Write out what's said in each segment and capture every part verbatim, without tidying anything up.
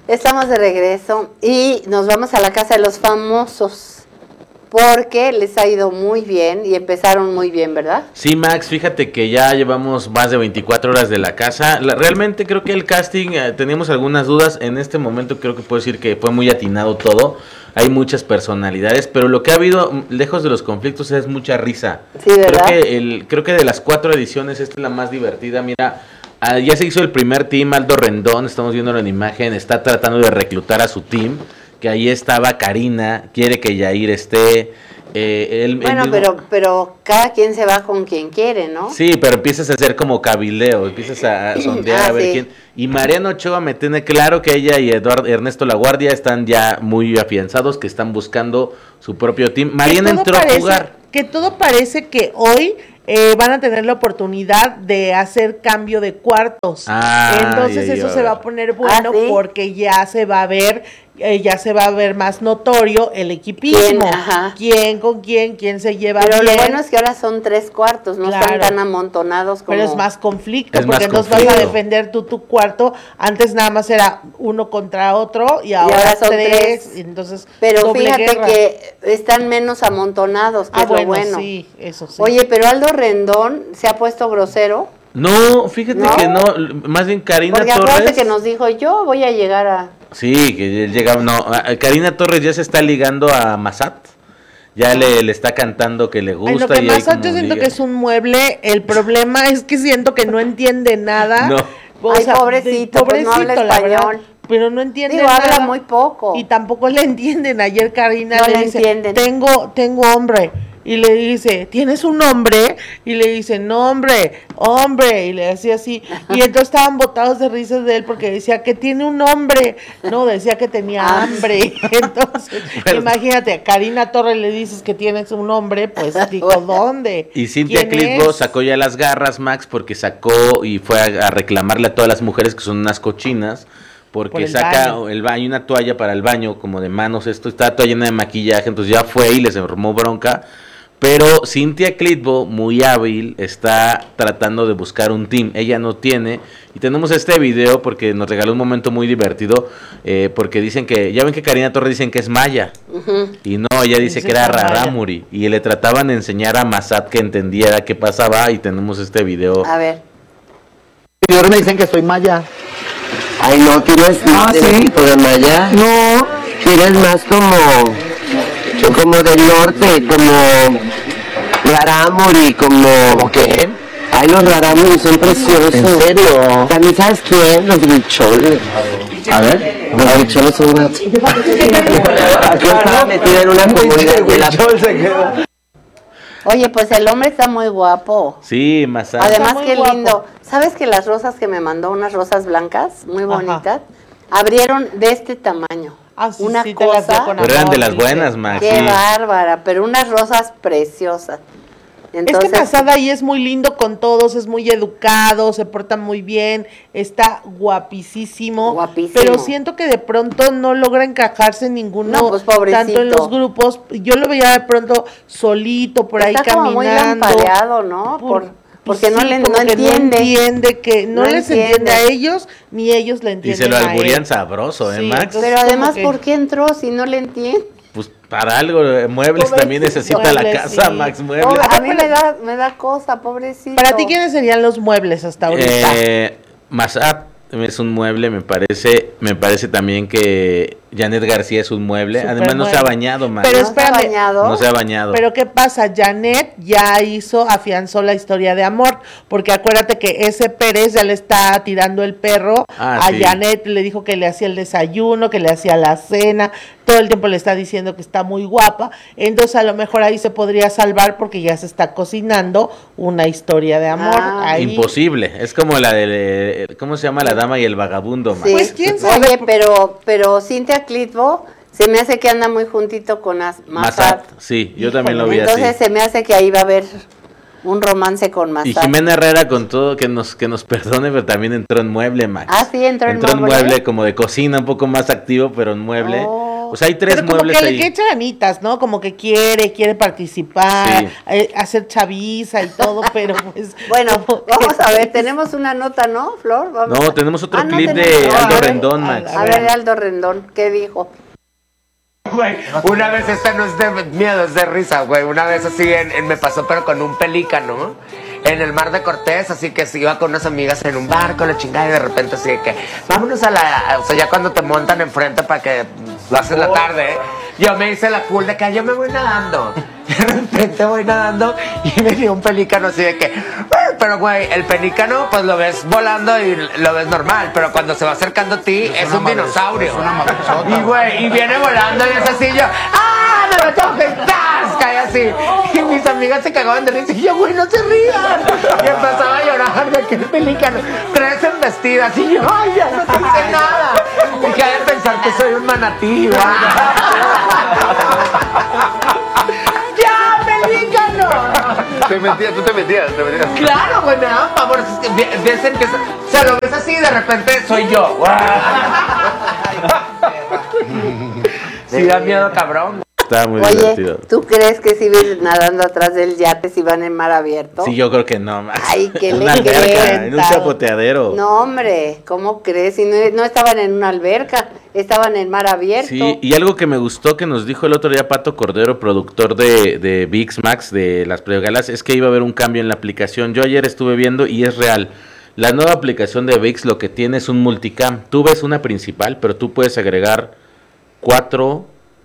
Estamos de regreso y nos vamos a la casa de los famosos porque les ha ido muy bien y empezaron muy bien, ¿verdad? Sí, Max, fíjate que ya llevamos más de veinticuatro horas de la casa. La, realmente creo que el casting, eh, teníamos algunas dudas. En este momento creo que puedo decir que fue muy atinado todo. Hay muchas personalidades, pero lo que ha habido, lejos de los conflictos, es mucha risa. Sí, ¿verdad? Creo que, el, creo que de las cuatro ediciones esta es la más divertida. Mira, ah, ya se hizo el primer team, Aldo Rendón, estamos viéndolo en imagen, está tratando de reclutar a su team. Que ahí estaba Karina, quiere que Yair esté. Eh, él, bueno, él mismo... pero pero cada quien se va con quien quiere, ¿no? Sí, pero empiezas a hacer como cabildeo, empiezas a sondear ah, a ver sí. quién. Y Mariana Ochoa me tiene claro que ella y Eduardo Ernesto Laguardia están ya muy afianzados, que están buscando su propio team. Mariana entró parece, a jugar. Que todo parece que hoy eh, van a tener la oportunidad de hacer cambio de cuartos. Ah, Entonces ay, eso ay, se ay. va a poner bueno ¿Ah, sí? porque ya se va a ver, eh, ya se va a ver más notorio el equipismo. ¿Quién? Ajá. ¿Quién con quién? ¿Quién se lleva Pero bien? lo bueno es que ahora son tres cuartos, no Claro. están tan amontonados como... Pero es más conflicto, Es porque más nos vas a conflicto. defender tú tu cuarto. Antes nada más era uno contra otro y ahora, ahora son tres. tres. Entonces, Pero doble fíjate guerra. que están menos amontonados, que Ah, es lo bueno, bueno. sí, eso sí. Oye, pero Aldo Rendón se ha puesto grosero. No, fíjate ¿No? que no, más bien Karina Porque acuérdate Torres. que nos dijo, yo voy a llegar a... Sí, que él llega, no, a- Karina Torres ya se está ligando a Massat. Ya le, le está cantando que le Ay, gusta. lo que y más ahí como yo siento liga. que es un mueble, el problema es que siento que no entiende nada. No. O Ay, sea, pobrecito, de- pues no habla la verdad, español. pero no entiende Digo, nada. habla muy poco. Y tampoco le entienden. Ayer Karina No le le dice, entienden. tengo, tengo hombre. Y le dice, ¿tienes un hombre? Y le dice, no, hombre, hombre. Y le decía así. Y entonces estaban botados de risas de él porque decía que tiene un hombre. No, decía que tenía Ah. hambre. Entonces, Pero- imagínate, a Karina Torres le dices que tienes un hombre, pues dijo, ¿dónde? Y Cintia ¿Quién Clitbo es? sacó ya las garras, Max, porque sacó y fue a, a reclamarle a todas las mujeres que son unas cochinas, porque Por el saca baño. el baño, una toalla para el baño, como de manos, esto está toda llena de maquillaje, entonces ya fue y les armó bronca. Pero Cintia Clitbo, muy hábil, está tratando de buscar un team. Ella no tiene. Y tenemos este video porque nos regaló un momento muy divertido. Eh, porque dicen que, ya ven que Karina Torres dicen que es maya. Ujú. Y no, ella dice Dice que era que era maya. rarámuri. Y le trataban de enseñar a Massat que entendiera qué pasaba. Y tenemos este video. A ver. Seguidores me dicen que soy maya. Ay, no, tienes Ah, de sí. tipo de maya. No, Tienes más como, como del norte, como rarámuri, como... ¿cómo qué? Ay, los rarámuri son preciosos. ¿En serio? También, ¿sabes quién? Los huicholes. A ver. Los huicholes son una... Estaba metida en una comunidad de la... Huichol se quedó. Oye, pues el hombre está muy guapo. Sí, Massat. Además, muy qué guapo. lindo. ¿Sabes que las rosas que me mandó, unas rosas blancas, muy Ajá. bonitas, abrieron de este tamaño? Ah, sí, Una sí, te las dio cosa, con Pero eran de amor, las dice. buenas, Max. qué sí. bárbara, pero unas rosas preciosas. Entonces, es que Masada ahí es muy lindo con todos, es muy educado, se porta muy bien, está guapísimo, Guapísimo. pero siento que de pronto no logra encajarse en ninguno, No, pues, pobrecito. tanto en los grupos. Yo lo veía de pronto solito por ahí está como muy caminando. lampareado, ¿no? Por- Por, porque sí, no le como no que entiende. no entiende que no, No les entiende. entiende. a ellos ni ellos le Y entienden se lo a él. alburían sabroso, ¿eh, Sí, Max? entonces, Pero como además, que- ¿por qué entró si no le entiende? Pues para algo, eh, muebles Pobrecito. también necesita la Muebles, casa, sí. Max, muebles. Pobre- a mí me da, me da cosa, pobrecito. Para ti, ¿quiénes serían los muebles hasta ahorita? Eh, Massat es un mueble, me parece, me parece también que Janet García es un mueble. Súper Además no se ha mueble. bañado, Max. Pero ¿No se ha espérame, bañado? No se ha bañado. Pero ¿qué pasa? Janet ya hizo, afianzó la historia de amor, porque acuérdate que ese Pérez ya le está tirando el perro Ah, a sí. Janet, le dijo que le hacía el desayuno, que le hacía la cena, todo el tiempo le está diciendo que está muy guapa, entonces a lo mejor ahí se podría salvar porque ya se está cocinando una historia de amor. Ah. ahí. Imposible. Es como la de, ¿cómo se llama? La dama y el vagabundo, Max. Sí. Pues, ¿quién sabe? Oye, pero, pero Cintia Clitbo se me hace que anda muy juntito con As- Massat. Massat, sí, yo también lo vi Entonces así. se me hace que ahí va a haber un romance con Y Massat. Jimena Herrera con todo, que nos que nos perdone, pero también entró en mueble, Max. Ah, sí, entró en Entró en mueble. mueble como de cocina, un poco más activo, pero en mueble. Oh. O sea, hay tres Pero como muebles que ahí. le echa ganitas, ¿no? Como que quiere, quiere participar, Sí. eh, hacer chaviza y todo, pero pues... Bueno, como que- vamos a ver, tenemos una nota, ¿no, Flor? Vamos No, a- tenemos otro Ah, no clip de tenemos. Aldo A ver, Rendón, Max. A ver, Aldo Rendón, ¿qué dijo? Güey, una vez esta no es de miedo, es de risa, güey. Una vez así en, en- me pasó, pero con un pelícano en el Mar de Cortés, así que se iba con unas amigas en un barco, la chingada, y de repente así de que vámonos a la. O sea, ya cuando te montan enfrente para que pases la tarde, yo me hice la cool de que yo me voy nadando. Y de repente voy nadando y me dio un pelícano así de que. Pero, güey, el pelícano, pues lo ves volando y lo ves normal, pero cuando se va acercando a ti, es, un dinosaurio. Y, güey, y viene volando y es así, yo, ¡ah! ¡Me lo tengo que ¡tas! Cae así. Y mis amigas se cagaban de risa y yo, güey, no se rían. Y empezaba a llorar de que el pelícano, tres en vestidas y yo, ¡ay, ya no te hice nada! Y que ha de pensar que soy un manatí, güey. ¡Ya, pelícano! Te metías, tú te metías, te metías. Claro, güey, me daban pavor. Es que vi- ves, empieza, se lo ves así y de repente soy yo. Sí, da miedo, cabrón. Está muy Oye, divertido. ¿tú crees que si ven nadando atrás del yate si van en mar abierto? Sí, yo creo que no, Max. Ay, ¿qué En le una alberca, creen? en un chapoteadero. No, hombre, ¿cómo crees? Si no, no estaban en una alberca, estaban en mar abierto. Sí, y algo que me gustó que nos dijo el otro día Pato Cordero, productor de, de VIX Max, de las pregalas, es que iba a haber un cambio en la aplicación. Yo ayer estuve viendo y es real. La nueva aplicación de VIX lo que tiene es un multicam. Tú ves una principal, pero tú puedes agregar cuatro,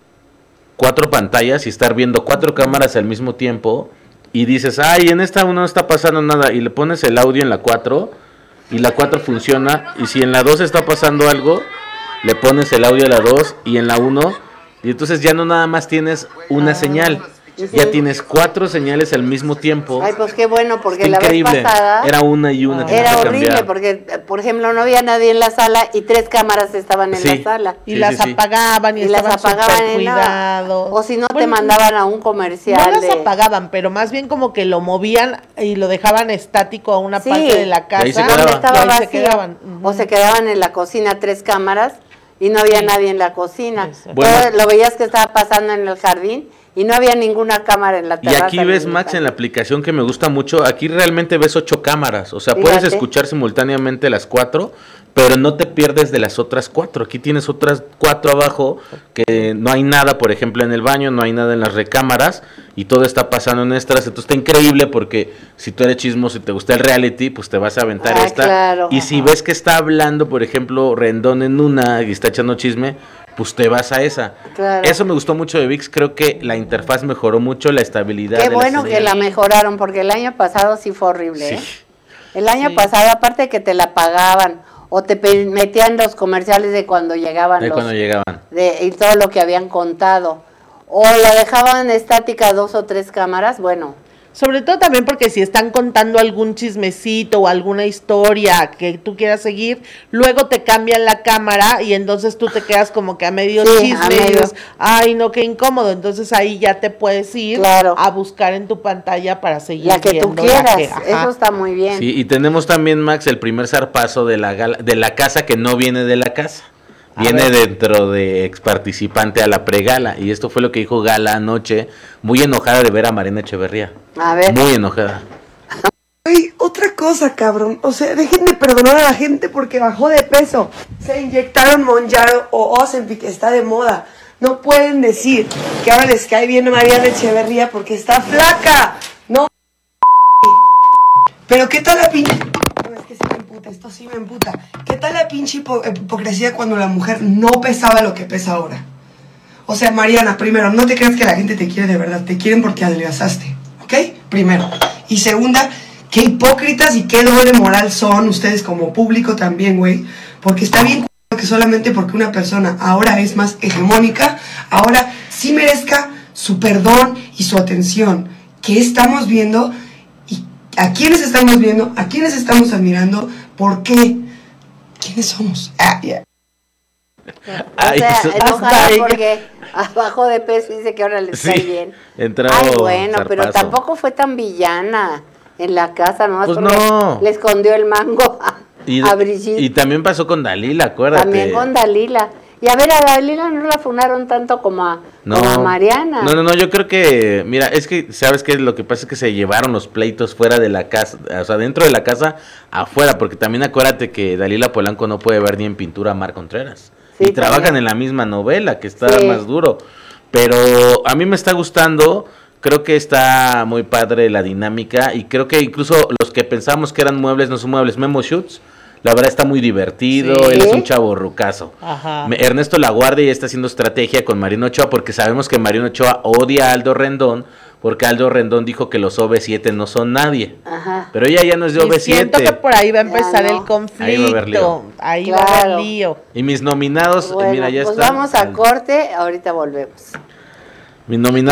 cuatro pantallas y estar viendo cuatro cámaras al mismo tiempo. Y dices, ay, en esta no está pasando nada. Y le pones el audio en la cuatro y la cuatro funciona. Y si en la dos está pasando algo, le pones el audio a la dos y en la uno, y entonces ya no nada más tienes una señal, ya tienes cuatro señales al mismo tiempo. Ay, pues qué bueno, porque Está la increíble. vez pasada Era una y una. tenías era que horrible, cambiar. porque, por ejemplo, no había nadie en la sala y tres cámaras estaban en Sí. la sala. Y Sí, las sí, sí. apagaban y, Y las estaban apagaban súper en la- cuidados. O si no, te Bueno, mandaban a un comercial. No las de- apagaban, pero más bien como que lo movían y lo dejaban estático a una Sí. parte de la casa. ahí se donde quedaban. estaba Y ahí se vacío. quedaban. O se quedaban en la cocina tres cámaras y no había Sí. nadie en la cocina. Exacto. Bueno. Todo lo veías que estaba pasando en el jardín y no había ninguna cámara en la Y terraza. aquí ni ves, en Max, el en la aplicación que me gusta mucho, aquí realmente ves ocho cámaras, o sea, Fíjate. puedes escuchar simultáneamente las cuatro, pero no te pierdes de las otras cuatro. Aquí tienes otras cuatro abajo, que no hay nada, por ejemplo, en el baño, no hay nada en las recámaras, y todo está pasando en estas. Entonces está increíble porque si tú eres chismoso y te gusta el reality, pues te vas a aventar Ah, esta. claro. Y si ves que está hablando, por ejemplo, Rendón en una y está echando chisme, pues te vas a esa. Claro. Eso me gustó mucho de VIX, creo que la interfaz mejoró mucho, la estabilidad. Qué de bueno que señal. la mejoraron, porque el año pasado sí fue horrible, Sí. ¿eh? El año Sí. pasado, aparte de que te la pagaban o te pe- metían los comerciales de cuando llegaban De los, cuando llegaban. de, y todo lo que habían contado, o la dejaban estática dos o tres cámaras, bueno, Sobre todo también porque si están contando algún chismecito o alguna historia que tú quieras seguir, luego te cambian la cámara y entonces tú te quedas como que a medio Sí, chisme a y medio. dices, ay no, qué incómodo. Entonces ahí ya te puedes ir Claro. a buscar en tu pantalla para seguir la que tú viendo la quieras, que- ajá. eso está muy bien. Sí, y tenemos también, Max, el primer zarpazo de la, gala- de la casa que no viene de la casa. A Viene ver. dentro de ex participante a la pregala. Y esto fue lo que dijo Gala anoche, muy enojada de ver a Marina Echeverría. A ver, Muy enojada. Güey, otra cosa, cabrón. O sea, dejen de perdonar a la gente porque bajó de peso. Se inyectaron Monjaro o Ozempic, que está de moda. No pueden decir que ahora les cae bien a Mariana Echeverría porque está flaca. No. Pero ¿qué tal la pinche? No, es que sí me emputa, esto sí me emputa. ¿Qué tal la pinche hipo- hipocresía cuando la mujer no pesaba lo que pesa ahora? O sea, Mariana, primero, no te creas que la gente te quiere de verdad. Te quieren porque adelgazaste, ¿ok? Primero. Y segunda, qué hipócritas y qué doble moral son ustedes como público también, güey. Porque está bien que solamente porque una persona ahora es más hegemónica, ahora sí merezca su perdón y su atención. ¿Qué estamos viendo? ¿Y a quiénes estamos viendo? ¿A quiénes estamos admirando? ¿Por qué? ¿Quiénes somos? Ah, ya. o Ay, sea, eso- enojada Hasta ella. porque bajó de peso y dice que ahora les cae Sí, bien. entró Ay, bueno, pero zarpazo. tampoco fue tan villana en la casa, ¿no? Pues Porque no. le escondió el mango a, Y, a Brigitte. y también pasó con Dalila, acuérdate. También con Dalila. Y a ver, a Dalila no la funaron tanto como a, No, como a Mariana. No, no, no, yo creo que, mira, es que, ¿sabes qué? Lo que pasa es que se llevaron los pleitos fuera de la casa, o sea, dentro de la casa, afuera, porque también acuérdate que Dalila Polanco no puede ver ni en pintura a Mar Contreras. Sí, y trabajan también. en la misma novela, que está Sí. más duro. Pero a mí me está gustando, creo que está muy padre la dinámica, y creo que incluso los que pensamos que eran muebles no son muebles. Memo Schutz, la verdad está muy divertido, Sí. él es un chavo rucazo. Ajá. Me- Ernesto Laguardia ya está haciendo estrategia con Mariano Ochoa, porque sabemos que Mariano Ochoa odia a Aldo Rendón, porque Aldo Rendón dijo que los O V siete no son nadie. Ajá. Pero ella ya no es de Y O V siete. siento que por ahí va a Ya empezar no. el conflicto. Ahí va a haber lío. Ahí va a Claro. haber lío. Y mis nominados, Bueno, mira, ya pues están. vamos a corte, ahorita volvemos. Mis nominados